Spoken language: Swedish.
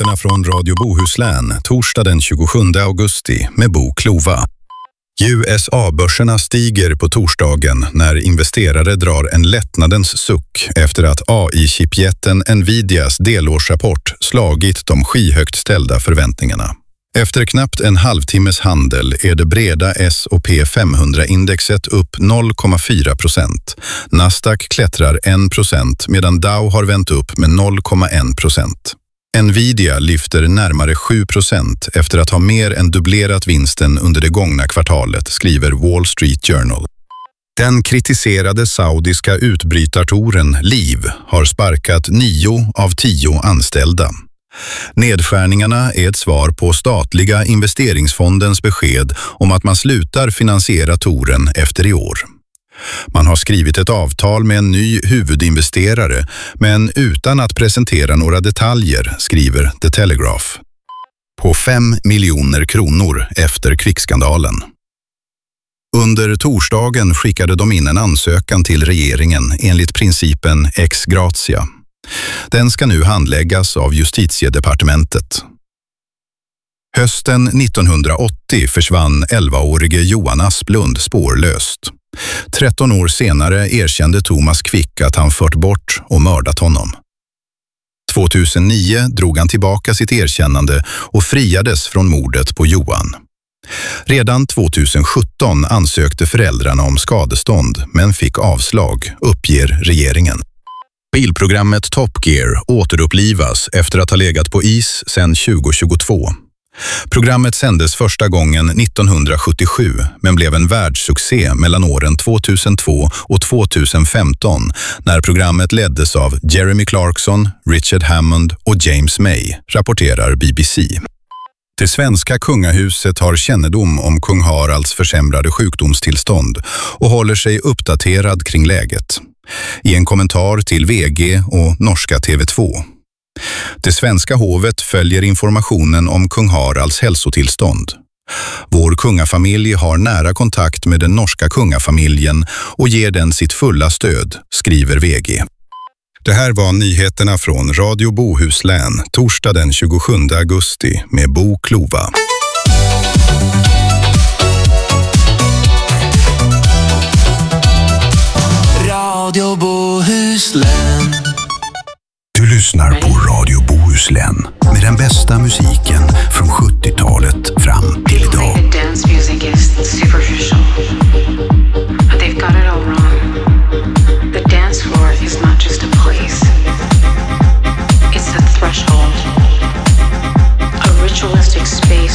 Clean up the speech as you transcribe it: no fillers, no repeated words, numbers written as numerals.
nyheterna från Radio Bohuslän, torsdag den 27 augusti med Bo Klova. USA-börserna stiger på torsdagen när investerare drar en lättnadens suck efter att AI-chipjätten Nvidias delårsrapport slagit de skyhögt ställda förväntningarna. Efter knappt en halvtimmes handel är det breda S&P 500-indexet upp 0,4%. Nasdaq klättrar 1% medan Dow har vänt upp med 0,1%. Nvidia lyfter närmare 7% efter att ha mer än dubblerat vinsten under det gångna kvartalet, skriver Wall Street Journal. Den kritiserade saudiska utbrytartoren Liv har sparkat 9 av 10 anställda. Nedskärningarna är ett svar på statliga investeringsfondens besked om att man slutar finansiera toren efter i år. Man har skrivit ett avtal med en ny huvudinvesterare men utan att presentera några detaljer, skriver The Telegraph. På 5 miljoner kronor efter kvickskandalen. Under torsdagen skickade de in en ansökan till regeringen enligt principen ex gratia. Den ska nu handläggas av Justitiedepartementet. Hösten 1980 försvann 11-årige Johan Asplund spårlöst. 13 år senare erkände Thomas Quick att han fört bort och mördat honom. 2009 drog han tillbaka sitt erkännande och friades från mordet på Johan. Redan 2017 ansökte föräldrarna om skadestånd men fick avslag, uppger regeringen. Bilprogrammet Top Gear återupplivas efter att ha legat på is sedan 2022. Programmet sändes första gången 1977 men blev en världssuccé mellan åren 2002 och 2015 när programmet leddes av Jeremy Clarkson, Richard Hammond och James May, rapporterar BBC. Det svenska kungahuset har kännedom om kung Haralds försämrade sjukdomstillstånd och håller sig uppdaterad kring läget. I en kommentar till VG och norska TV2. Det svenska hovet följer informationen om kung Haralds hälsotillstånd. Vår kungafamilj har nära kontakt med den norska kungafamiljen och ger den sitt fulla stöd, skriver VG. Det här var nyheterna från Radio Bohuslän, torsdag den 27 augusti med Bo Klova. Radio Bohuslän. Du lyssnar på Radio Bohuslän med den bästa musiken